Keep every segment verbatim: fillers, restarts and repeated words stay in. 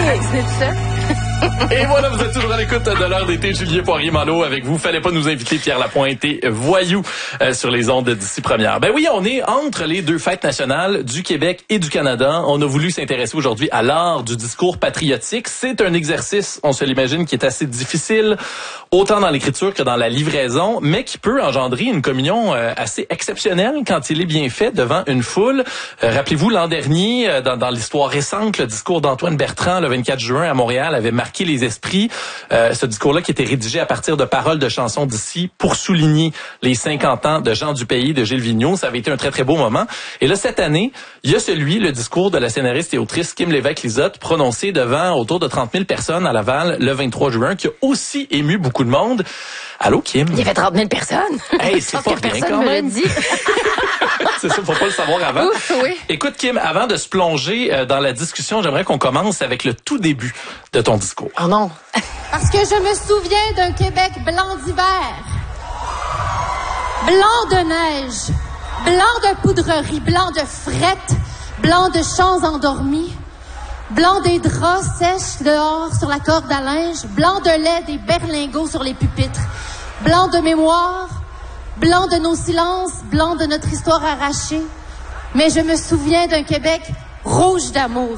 C'est ça. Et voilà, vous êtes toujours à l'écoute de l'heure d'été. Julien Poirier-Malo avec vous. Fallait pas nous inviter Pierre Lapointe et Voyou euh, sur les ondes d'ici première. Ben oui, on est entre les deux fêtes nationales du Québec et du Canada. On a voulu s'intéresser aujourd'hui à l'art du discours patriotique. C'est un exercice, on se l'imagine, qui est assez difficile, autant dans l'écriture que dans la livraison, mais qui peut engendrer une communion euh, assez exceptionnelle quand il est bien fait devant une foule. Euh, rappelez-vous, l'an dernier, euh, dans, dans l'histoire récente, le discours d'Antoine Bertrand, le vingt-quatre juin à Montréal, avait marqué les esprits. Euh, ce discours-là qui était rédigé à partir de paroles de chansons d'ici pour souligner les cinquante ans de Jean Dupéry, de Gilles Vigneault. Ça avait été un très, très beau moment. Et là, cette année, il y a celui, le discours de la scénariste et autrice Kim Lévesque-Lizotte, prononcé devant autour de trente mille personnes à Laval le vingt-trois juin, qui a aussi ému beaucoup de monde. Allô, Kim? Il y avait trente mille personnes. Hey, c'est pas bien quand même. Me le dit. C'est ça, faut pas le savoir avant. Ouf, oui. Écoute, Kim, avant de se plonger euh, dans la discussion, j'aimerais qu'on commence avec le tout début de ton discours. Oh non. Parce que je me souviens d'un Québec blanc d'hiver, blanc de neige, blanc de poudrerie, blanc de frette, blanc de champs endormis, blanc des draps sèches dehors sur la corde à linge, blanc de lait des berlingots sur les pupitres, blanc de mémoire, blanc de nos silences, blanc de notre histoire arrachée. Mais je me souviens d'un Québec rouge d'amour.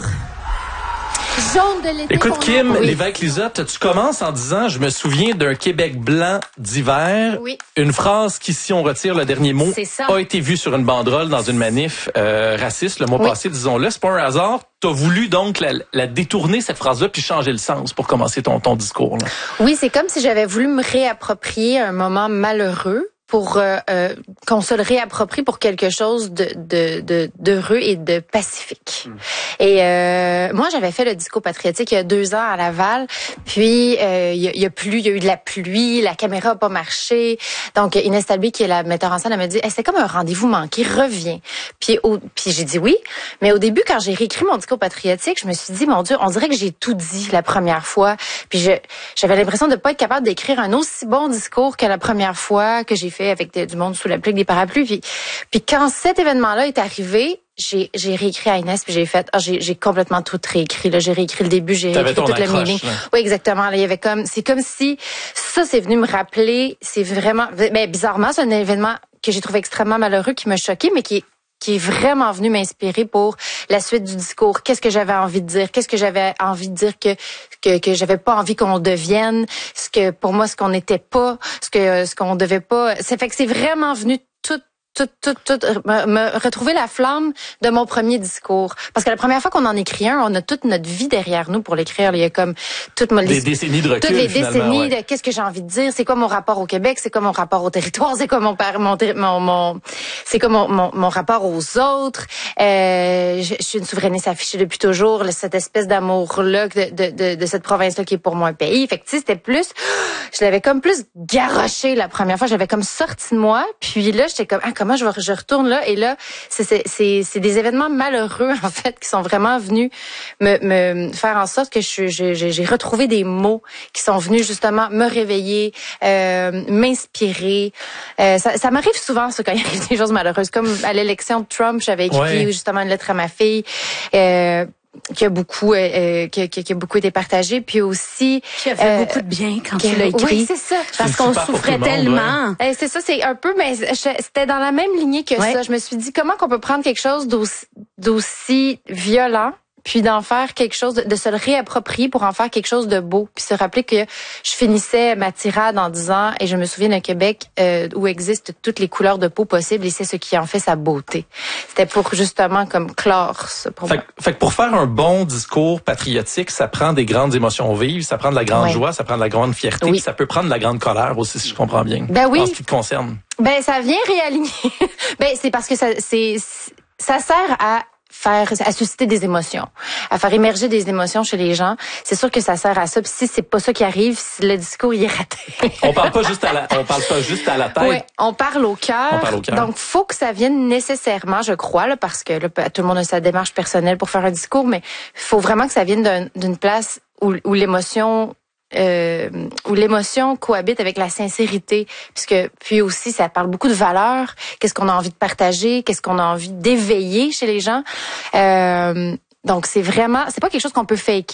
Jaune de l'été. Écoute, Kim, oui. Lévesque-Lizotte, tu commences en disant « Je me souviens d'un Québec blanc d'hiver Oui. ». Une phrase qui, si on retire le dernier mot, a été vue sur une banderole dans une manif euh, raciste le mois oui. passé, disons-le. C'est pas un hasard. Tu as voulu donc la, la détourner, cette phrase-là, puis changer le sens pour commencer ton, ton discours. Là. Oui, c'est comme si j'avais voulu me réapproprier un moment malheureux pour euh, euh, qu'on se le réapproprie pour quelque chose de de de d'heureux et de pacifique. Mm. Et euh, moi, j'avais fait le discours patriotique il y a deux ans à Laval, puis euh, il, y a, il y a plu, il y a eu de la pluie, la caméra a pas marché. Donc Inès Talbé, qui est la metteur en scène, elle m'a dit hey, c'est comme un rendez-vous manqué, reviens. Puis au, puis j'ai dit oui, mais au début quand j'ai réécrit mon discours patriotique, je me suis dit mon Dieu, on dirait que j'ai tout dit la première fois. Puis je j'avais l'impression de pas être capable d'écrire un aussi bon discours que la première fois que j'ai fait avec de, du monde sous la pluie, des parapluies. Puis, puis quand cet événement-là est arrivé, j'ai, j'ai réécrit à Inès, puis j'ai fait, ah, j'ai, j'ai complètement tout réécrit. Là, j'ai réécrit le début, j'ai réécrit toute la meaning. Oui, exactement. Là, il y avait comme, c'est comme si ça, c'est venu me rappeler. C'est vraiment, ben bizarrement, c'est un événement que j'ai trouvé extrêmement malheureux, qui m'a choqué, mais qui est qui est vraiment venu m'inspirer pour la suite du discours. Qu'est-ce que j'avais envie de dire? Qu'est-ce que j'avais envie de dire que que que j'avais pas envie qu'on devienne? Ce que pour moi, ce qu'on n'était pas, ce que ce qu'on devait pas. Ça fait que c'est vraiment venu tout tout, tout, tout, me, me retrouver la flamme de mon premier discours. Parce que la première fois qu'on en écrit un, on a toute notre vie derrière nous pour l'écrire. Il y a comme toute ma des décennies de recul. Toutes les décennies ouais. de qu'est-ce que j'ai envie de dire, c'est quoi mon rapport au Québec, c'est quoi mon rapport au territoire, c'est quoi mon mon mon, mon c'est quoi mon, mon mon rapport aux autres. Euh, je, je suis une souverainiste affichée depuis toujours, cette espèce d'amour là de, de de de cette province là qui est pour moi un pays. Fait que tu sais, c'était plus, je l'avais comme plus garoché la première fois, j'avais comme sorti de moi, puis là j'étais comme ah, comment je, je retourne là et là c'est c'est c'est, c'est des événements malheureux en fait qui sont vraiment venus me me faire en sorte que je j'ai j'ai retrouvé des mots qui sont venus justement me réveiller, euh, m'inspirer. Euh, ça ça m'arrive souvent ça quand il y a des choses malheureuses, comme à l'élection de Trump, j'avais écrit ouais. justement une lettre à ma fille. Euh, qui a beaucoup euh, qui, qui, qui a beaucoup été partagé, puis aussi qui a fait euh, beaucoup de bien quand tu l'as écrit. Oui, c'est ça, parce qu'on souffrait monde, tellement. Ouais. Et c'est ça, c'est un peu, mais c'était dans la même lignée que ouais. ça. Je me suis dit comment qu'on peut prendre quelque chose d'aussi, d'aussi violent, puis d'en faire quelque chose, de, de se le réapproprier pour en faire quelque chose de beau, puis se rappeler que je finissais ma tirade en disant et je me souviens d'un Québec euh, où existent toutes les couleurs de peau possibles et c'est ce qui en fait sa beauté. C'était pour justement comme clore ça pour fait, moi. Fait que pour faire un bon discours patriotique, ça prend des grandes émotions vives, ça prend de la grande ouais. joie, ça prend de la grande fierté, oui. puis ça peut prendre de la grande colère aussi, si je comprends bien. Ben oui. En ce qui te concerne. Ben ça vient réaligner. ben c'est parce que ça c'est ça sert à faire à susciter des émotions, à faire émerger des émotions chez les gens. C'est sûr que ça sert à ça. Puis si c'est pas ça qui arrive, si le discours il est raté. on parle pas juste à la on parle pas juste à la tête. Oui, on parle au cœur. On parle au cœur. Donc faut que ça vienne nécessairement, je crois là, parce que là, tout le monde a sa démarche personnelle pour faire un discours, mais il faut vraiment que ça vienne d'un, d'une place où, où l'émotion Euh, où l'émotion cohabite avec la sincérité, puisque puis aussi ça parle beaucoup de valeurs, qu'est-ce qu'on a envie de partager, qu'est-ce qu'on a envie d'éveiller chez les gens. Euh, donc c'est vraiment, c'est pas quelque chose qu'on peut faker.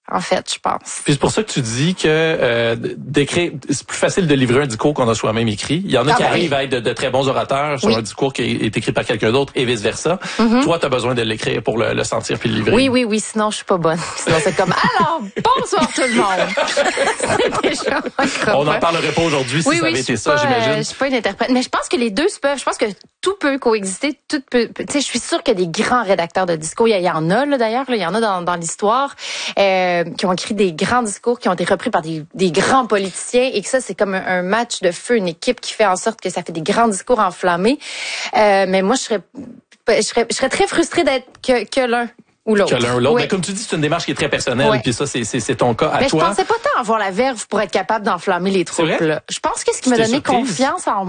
en fait, je pense. Puis c'est pour ça que tu dis que euh, d'écrire, c'est plus facile de livrer un discours qu'on a soi-même écrit. Il y en a ah qui ben arrivent oui. à être de, de très bons orateurs sur oui. un discours qui est écrit par quelqu'un d'autre et vice-versa. Mm-hmm. Toi, tu as besoin de l'écrire pour le, le sentir puis le livrer. Oui, oui, oui. Sinon, je suis pas bonne. Sinon, c'est comme, alors, bonsoir tout le monde. déjà On n'en parlerait pas aujourd'hui si oui, ça oui, avait été ça, pas, j'imagine. Euh, je suis pas une interprète. Mais je pense que les deux se peuvent. Je pense que tout peut coexister. Tout peut, tu sais, je suis sûre qu'il y a des grands rédacteurs de discours. Il y, il y en a, là, d'ailleurs. Là, il y en a dans, dans l'histoire, euh, qui ont écrit des grands discours, qui ont été repris par des, des grands politiciens et que ça, c'est comme un, un match de feu, une équipe qui fait en sorte que ça fait des grands discours enflammés. Euh, mais moi, je serais, je serais, je serais très frustrée d'être que, que l'un. Ou l'autre. Que l'un ou l'autre. Oui. Mais comme tu dis, c'est une démarche qui est très personnelle, oui. puis ça, c'est, c'est, c'est ton cas à mais toi. Mais je pensais pas tant avoir la verve pour être capable d'enflammer les troupes. Là. Je pense que ce qui m'a donné surprise. confiance en